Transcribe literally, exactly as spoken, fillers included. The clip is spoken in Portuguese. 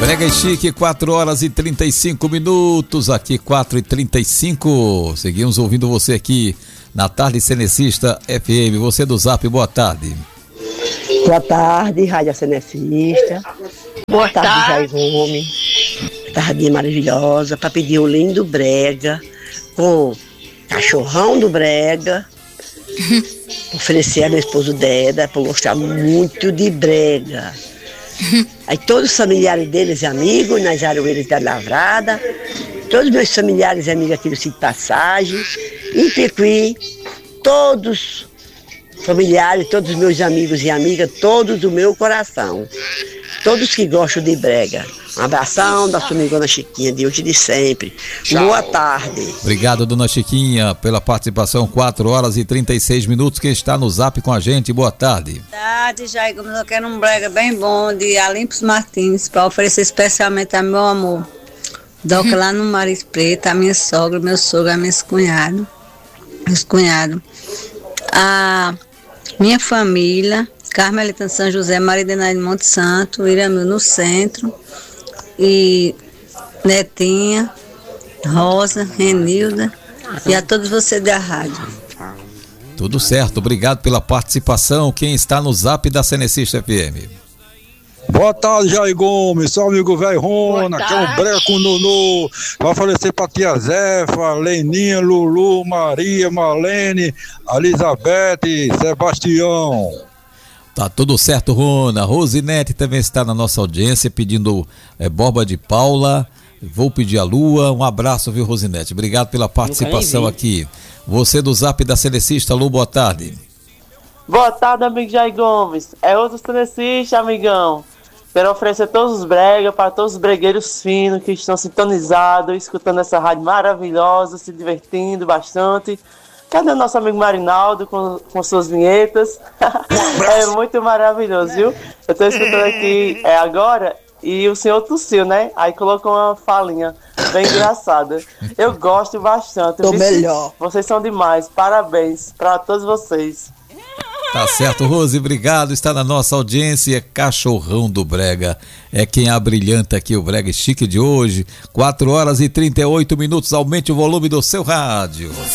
Brega e Chique, quatro horas e trinta e cinco minutos, aqui quatro e trinta e cinco. Seguimos ouvindo você aqui na Tarde Cenecista F M. Você do Zap, boa tarde. Boa tarde, Rádio Cenecista. Boa tarde, Jair Gomes. Tarde maravilhosa, para pedir o lindo brega com cachorrão do brega. Oferecer a meu esposo Deda, por gostar muito de brega. Aí todos os familiares deles e amigos, nas Aroeiras da Lavrada, todos os meus familiares e amigos aqui do Sítio Passagem, em Picuí, todos familiares, todos os meus amigos e amigas, todos do meu coração, todos que gostam de brega. Um abração da sua amigona Chiquinha, de hoje e de sempre. Tchau. Boa tarde. Obrigado, dona Chiquinha, pela participação. quatro horas e trinta e seis minutos. Quem está no Zap com a gente, boa tarde. Boa tarde, Jair Gomes. Eu quero um brega bem bom de Alimpos Martins, para oferecer especialmente a meu amor. Doca lá no Maris Preto, a minha sogra, meu sogro, a minha cunhado, meus cunhados. A minha família, Carmelita São José, Maria Denaide Monte Santo, Iramil no centro. E Netinha, Rosa, Renilda e a todos vocês da rádio. Tudo certo, obrigado pela participação. Quem está no Zap da Cenecista F M? Boa tarde, Jair Gomes, seu amigo velho Rona, que é um breco Nunu. Vai oferecer pra tia Zefa, Leninha, Lulu, Maria, Marlene, Elizabeth, Sebastião. Tá tudo certo, Rona. Rosinete também está na nossa audiência pedindo é, Borba de Paula. Vou pedir a Lua. Um abraço, viu, Rosinete? Obrigado pela participação aqui. Você do Zap da Cenecista, Lu, boa tarde. Boa tarde, amigo Jair Gomes. É outro Cenecista, amigão. Quero oferecer todos os bregas para todos os bregueiros finos que estão sintonizados, escutando essa rádio maravilhosa, se divertindo bastante. Cadê o nosso amigo Marinaldo com, com suas vinhetas? É muito maravilhoso, viu? Eu tô escutando aqui é, agora e o senhor tossiu, né? Aí colocou uma falinha bem engraçada. Eu gosto bastante. Tô melhor. Vocês são demais. Parabéns para todos vocês. Tá certo, Rose, obrigado. Está na nossa audiência, Cachorrão do Brega. É quem abrilhanta aqui o Brega Chique de hoje. quatro horas e trinta e oito minutos. Aumente o volume do seu rádio.